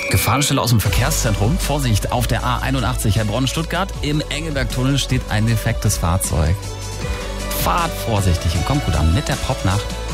Gefahrenstelle aus dem Verkehrszentrum. Vorsicht, auf der A81 Heilbronn-Stuttgart. Im Engelberg-Tunnel steht ein defektes Fahrzeug. Fahrt vorsichtig und kommt gut an mit der Popnacht.